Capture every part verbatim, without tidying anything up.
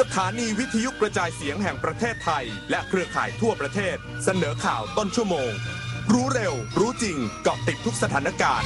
สถานีวิทยุกระจายเสียงแห่งประเทศไทยและเครือข่ายทั่วประเทศเสนอข่าวต้นชั่วโมงรู้เร็วรู้จริงเกาะติดทุกสถานการณ์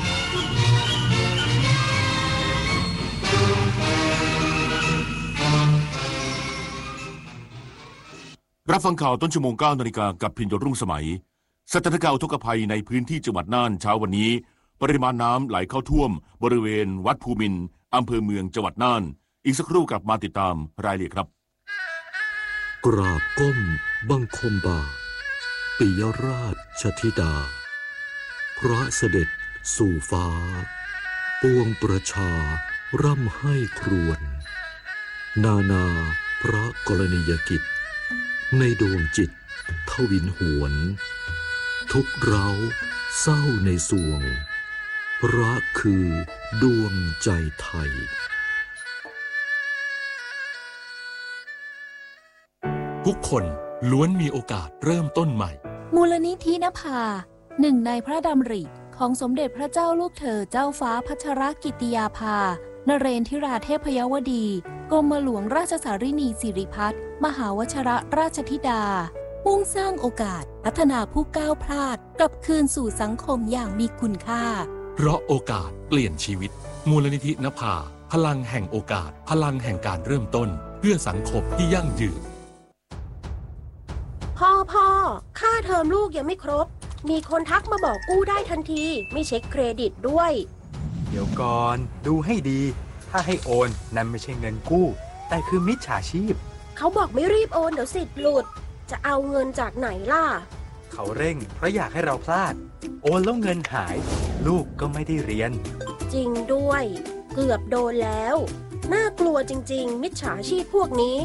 รับฟังข่าวต้นชั่วโมง เก้านาฬิกากับพินโยรุ่งสมัยสถานการณ์อุทกภัยในพื้นที่จังหวัดน่านเช้าวันนี้ปริมาณน้ำไหลเข้าท่วมบริเวณวัดภูมินทร์อำเภอเมืองจังหวัดน่านอีกสักครู่กลับมาติดตามรายละเอียดครับกราบก้มบังคมบาทปิยราชธิดาพระเสด็จสู่ฟ้าปวงประชาร่ำให้ครวญนานาพระกรณียกิจในดวงจิตทวินหวนทุกเร้าเศร้าในสวงรักคือดวงใจไทยทุกคนล้วนมีโอกาสเริ่มต้นใหม่มูลนิธินภาหนึ่งในพระดำริของสมเด็จพระเจ้าลูกเธอเจ้าฟ้าพัชรกิติยาภานเรนทิราเทพยวดีกรมหลวงราชสารินีสิริพัฒน์มหาวชิรราชธิดามุ่งสร้างโอกาสพัฒนาผู้ก้าวพลาดกลับคืนสู่สังคมอย่างมีคุณค่าเพราะโอกาสเปลี่ยนชีวิตมูลนิธินภาพลังแห่งโอกาสพลังแห่งการเริ่มต้นเพื่อสังคมที่ยั่งยืนพ่อพ่อค่าเทอมลูกยังไม่ครบมีคนทักมาบอกกู้ได้ทันทีไม่เช็คเครดิตด้วยเดี๋ยวก่อนดูให้ดีถ้าให้โอนนั่นไม่ใช่เงินกู้แต่คือมิจฉาชีพเขาบอกไม่รีบโอนเดี๋ยวสิทธิ์หลุดจะเอาเงินจากไหนล่ะเขาเร่งเพราะอยากให้เราพลาดโอนแล้วเงินหายลูกก็ไม่ได้เรียนจริงด้วยเกือบโดนแล้วน่ากลัวจริงๆมิจฉาชีพพวกนี้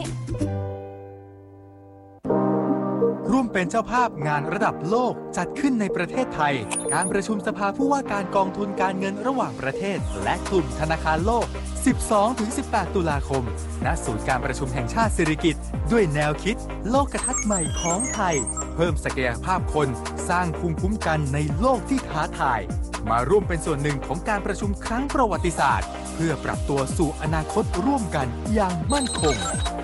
ร่วมเป็นเจ้าภาพงานระดับโลกจัดขึ้นในประเทศไทยการประชุมสภาผู้ว่าการกองทุนการเงินระหว่างประเทศและกลุ่มธนาคารโลก สิบสองถึงสิบแปด ตุลาคมณศูนย์การประชุมแห่งชาติสิริกิติ์ด้วยแนวคิดโลกทัศน์ใหม่ของไทยเพิ่มศักยภาพคนสร้างภูมิคุ้มกันในโลกที่ท้าทายมาร่วมเป็นส่วนหนึ่งของการประชุมครั้งประวัติศาสตร์เพื่อปรับตัวสู่อนาคตร่วมกันอย่างมั่นคง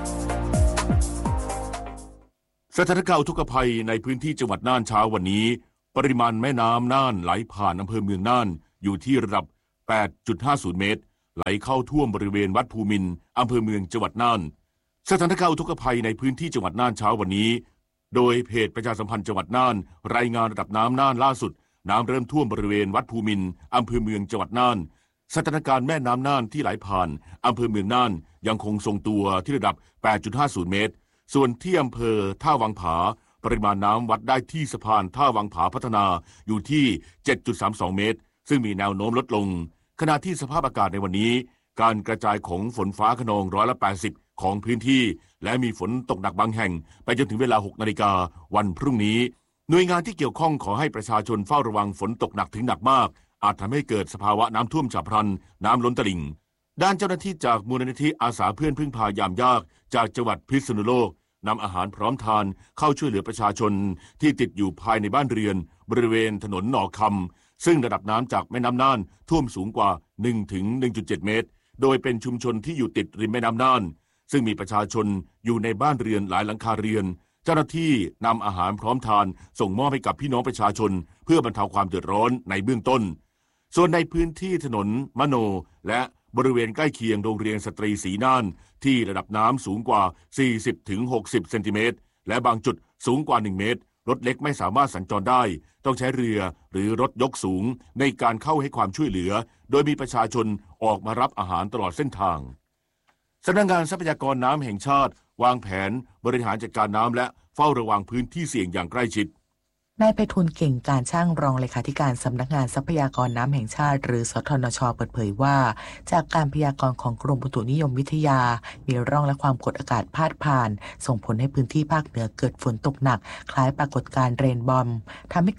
สถานการณ์อุทกภัยในพื้นที่จังหวัดน่านเช้าวันนี้ปริมาณแม่น้ำน่านไหลผ่านอำเภอเมืองน่านอยู่ที่ระดับ แปดจุดห้าศูนย์ เมตรไหลเข้าท่วมบริเวณวัดภูมินทร์อำเภอเมืองจังหวัดน่านสถานการณ์อุทกภัยในพื้นที่จังหวัดน่านเช้าวันนี้โดยเพจประชาสัมพันธ์จังหวัดน่านรายงานระดับน้ำน่านล่าสุดน้ำเริ่มท่วมบริเวณวัดภูมินทร์อำเภอเมืองจังหวัดน่านสถานการณ์แม่น้ำน่านที่ไหลผ่านอำเภอเมืองน่านยังคงทรงตัวที่ระดับ แปดจุดห้าศูนย์ เมตรส่วนที่อำเภอท่าวังผาปริมาณน้ำวัดได้ที่สะพานท่าวังผาพัฒนาอยู่ที่ เจ็ดจุดสามสอง เมตรซึ่งมีแนวโน้มลดลงขณะที่สภาพอากาศในวันนี้การกระจายของฝนฟ้าคะนองร้อยละแปดสิบของพื้นที่และมีฝนตกหนักบางแห่งไปจนถึงเวลา หกนาฬิกาวันพรุ่งนี้หน่วยงานที่เกี่ยวข้องขอให้ประชาชนเฝ้าระวังฝนตกหนักถึงหนักมากอาจทำให้เกิดสภาวะน้ำท่วมฉับพลันน้ำล้นตลิ่งด้านเจ้าหน้าที่จากมูลนิธิอาสาเพื่อนพึ่งพายามยากจากจังหวัดพิษณุโลกนำอาหารพร้อมทานเข้าช่วยเหลือประชาชนที่ติดอยู่ภายในบ้านเรือนบริเวณถนนหนองคำซึ่งระดับน้ำจากแม่น้ำน่านท่วมสูงกว่า หนึ่งถึงหนึ่งจุดเจ็ด เมตรโดยเป็นชุมชนที่อยู่ติดริมแม่น้ำน่านซึ่งมีประชาชนอยู่ในบ้านเรือนหลายหลังคาเรือนเจ้าหน้าที่นำอาหารพร้อมทานส่งมอบให้กับพี่น้องประชาชนเพื่อบรรเทาความเดือดร้อนในเบื้องต้นส่วนในพื้นที่ถนนมโนและบริเวณใกล้เคียงโรงเรียนสตรีศรีน่านที่ระดับน้ำสูงกว่า สี่สิบถึงหกสิบ เซนติเมตรและบางจุดสูงกว่าหนึ่งเมตรรถเล็กไม่สามารถสัญจรได้ต้องใช้เรือหรือรถยกสูงในการเข้าให้ความช่วยเหลือโดยมีประชาชนออกมารับอาหารตลอดเส้นทางสำนักงานทรัพยากรน้ำแห่งชาติวางแผนบริหารจัดการน้ำและเฝ้าระวังพื้นที่เสี่ยงอย่างใกล้ชิดนายไพฑูรย์เก่งการช่างรองเลขาธิการสำนักงานทรัพยากรน้ำแห่งชาติหรือสทนช.เปิดเผยว่าจากการพยากรณ์ของกรมอุตุนิยมวิทยามีร่องและความกดอากาศพาดผ่านส่งผลให้พื้นที่ภาคเหนือเกิดฝนตกหนักคล้ายปรากฏการณ์เรนบอมทำให้เกิด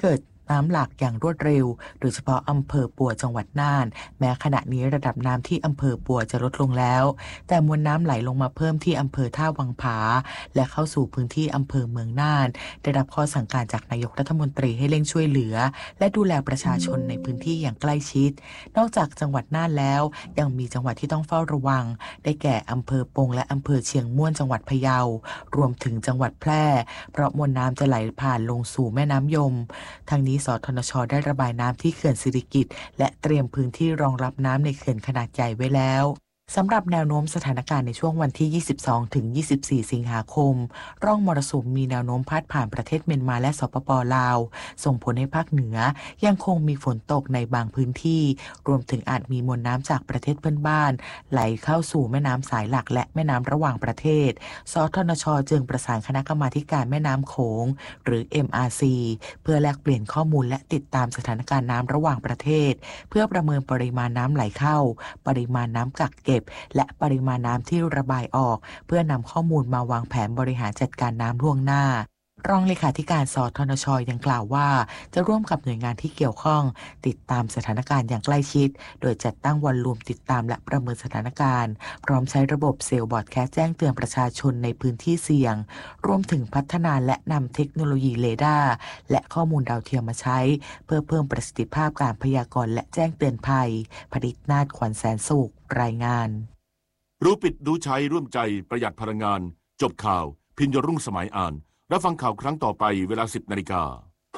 น้ำหลากอย่างรวดเร็วโดยเฉพาะอำเภอปัวจังหวัดน่านแม้ขณะนี้ระดับน้ำที่อำเภอปัวจะลดลงแล้วแต่มวลน้ำไหลลงมาเพิ่มที่อำเภอท่าวังผาและเข้าสู่พื้นที่อำเภอเมืองน่านได้รับข้อสั่งการจากนายกรัฐมนตรีให้เร่งช่วยเหลือและดูแลประชาชนในพื้นที่อย่างใกล้ชิดนอกจากจังหวัดน่านแล้วยังมีจังหวัดที่ต้องเฝ้าระวังได้แก่อำเภอปงและอำเภอเชียงม่วนจังหวัดพะเยารวมถึงจังหวัดแพร่เพราะมวลน้ำจะไหลผ่านลงสู่แม่น้ำยมทางนี้สทนช.ได้ระบายน้ำที่เขื่อนสิริกิติ์และเตรียมพื้นที่รองรับน้ำในเขื่อนขนาดใหญ่ไว้แล้วสำหรับแนวโน้มสถานการณ์ในช่วงวันที่ ยี่สิบสองถึงยี่สิบสี่ สิงหาคมร่องมรสุมมีแนวโน้มพาดผ่านประเทศเมียนมาและสปป.ลาวส่งผลให้ภาคเหนือยังคงมีฝนตกในบางพื้นที่รวมถึงอาจมีมวลน้ำจากประเทศเพื่อนบ้านไหลเข้าสู่แม่น้ำสายหลักและแม่น้ำระหว่างประเทศสทนช.จึงประสานคณะกรรมาการแม่น้ำโขงหรือ เอ็ม อาร์ ซี เพื่อแลกเปลี่ยนข้อมูลและติดตามสถานการณ์น้ำระหว่างประเทศเพื่อประเมินปริมาณน้ำไหลเข้าปริมาณน้ำกักเก็บและปริมาณน้ำที่ระบายออกเพื่อนำข้อมูลมาวางแผนบริหารจัดการน้ำล่วงหน้ารองเลขาธิการสทนช.ยังกล่าวว่าจะร่วมกับหน่วยงานที่เกี่ยวข้องติดตามสถานการณ์อย่างใกล้ชิดโดยจัดตั้งวอลลุ่มติดตามและประเมินสถานการณ์พร้อมใช้ระบบเซลล์บอร์ดแคสต์แจ้งเตือนประชาชนในพื้นที่เสี่ยงรวมถึงพัฒนาและนำเทคโนโลยีเรดาร์และข้อมูลดาวเทียมมาใช้เพื่อเพิ่มประสิทธิภาพการพยากรณ์และแจ้งเตือนภัยผลิตนาฏขวัญแสนสุขรายงานรู้ปิดรู้ใช้ร่วมใจประหยัดพลังงานจบข่าวพิญญรุ่งสมัยอ่านรับฟังข่าวครั้งต่อไปเวลา สิบนาฬิกา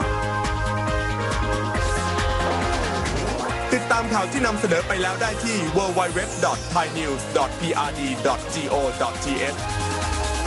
ติดตามข่าวที่นำเสนอไปแล้วได้ที่ ดับเบิลยู ดับเบิลยู ดับเบิลยู ดอท ไทยนิวส์ ดอท พี อาร์ ดี ดอท จี โอ ดอท ที เอช